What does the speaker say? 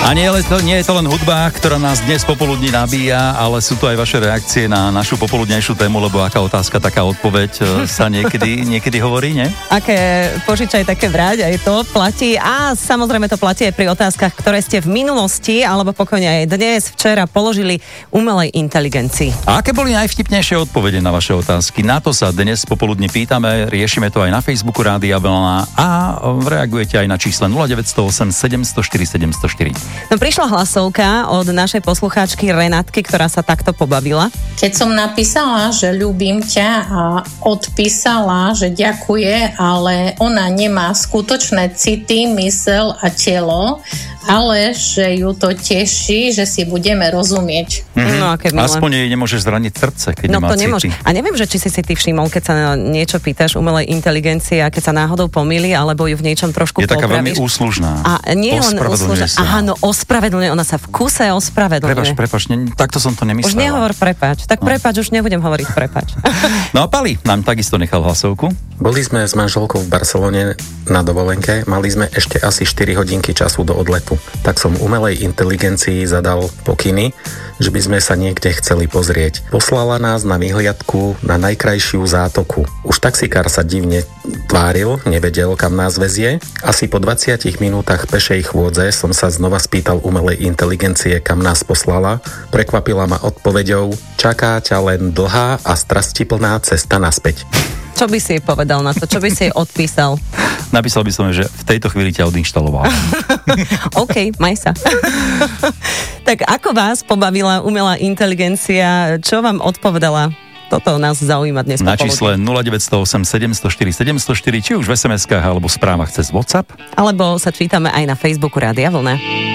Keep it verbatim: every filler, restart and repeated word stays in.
A nie, ale to, nie je to len hudba, ktorá nás dnes popoludní nabíja, ale sú to aj vaše reakcie na našu popoludnejšiu tému, lebo aká otázka, taká odpoveď sa niekedy, niekedy hovorí, nie? Aké požičaj, také vrať, aj to platí. A samozrejme to platí aj pri otázkach, ktoré ste v minulosti, alebo pokojne aj dnes, včera položili umelej inteligencii. A aké boli najvtipnejšie odpovede na vaše otázky? Na to sa dnes popoludní pýtame, riešime to aj na Facebooku Rádia Vlna a reagujete aj na čísle nula deväť nula osem sedem nula štyri sedem nula štyri. No prišla hlasovka od našej poslucháčky Renátky, ktorá sa takto pobavila. Keď som napísala, že ľúbim ťa a odpísala, že ďakuje, ale ona nemá skutočné city, mysel a telo, ale že ju to teší, že si budeme rozumieť. Mm-hmm. No, aké milé. Aspoň jej nemôžeš zraniť srdce, keď no, nemá to nemôže. city. A neviem, že či si si ty všimol, keď sa niečo pýtaš umelej inteligencie a keď sa náhodou pomýli, alebo ju v niečom trošku je taká popravíš. veľmi úslužná. A nie len úslužná. Aha, no ospravedlňuje. Ona sa v kuse ospravedlňuje. Prepač, prepač, ne, takto som to nemyslela. Už nehovor prepač. Tak no. prepač, už nebudem hovoriť prepač. No a Pali nám takisto nechal hlasovku. Boli sme s manželkou v Barcelone na dovolenke, mali sme ešte asi štyri hodinky času do odletu. Tak som umelej inteligencii zadal pokyny, že by sme sa niekde chceli pozrieť. Poslala nás na vyhliadku na najkrajšiu zátoku. Už taxikár sa divne tváril, nevedel, kam nás vezie. Asi po dvadsiatich minútach pešej chôdze som sa znova spýtal umelej inteligencie, kam nás poslala. Prekvapila ma odpoveďou: čaká ťa len dlhá a strastiplná cesta naspäť. Čo by si jej povedal na to? Čo by si jej odpísal? Napísal by som, že v tejto chvíli ťa odinštaloval. OK, maj sa. Tak ako vás pobavila umelá inteligencia? Čo vám odpovedala? Toto nás zaujíma dnes na popoludne. čísle nula deväť nula osem sedem nula štyri sedem nula štyri, či už v es em eskách alebo správach cez WhatsApp. Alebo sa čítame aj na Facebooku Rádia Vlna.